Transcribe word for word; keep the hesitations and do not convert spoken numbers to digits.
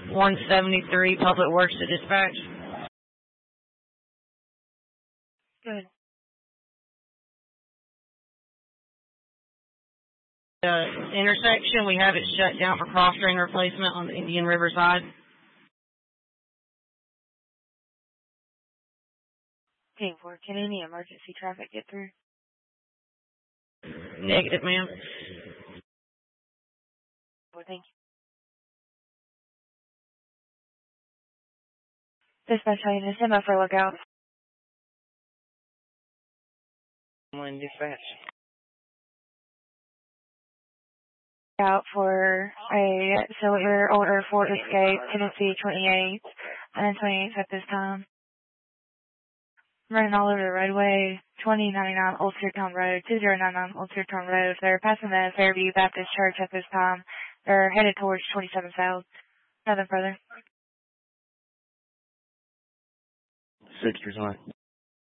one seventy-three, Public Works to dispatch. Good. Uh, intersection, we have it shut down for cross drain replacement on the Indian River side. Okay, four. Can any emergency traffic get through? Negative, ma'am. Well, thank you. Dispatch, how you send up for lookout? One dispatch. Out for a cellular order for escape, Tennessee twenty-eight and twenty-eight at this time. Running all over the roadway, twenty ninety-nine Old Seartown Road, two zero nine nine Old Seartown Road. They're passing the Fairview Baptist Church at this time. They're headed towards twenty-seven South. Nothing further. Six percent.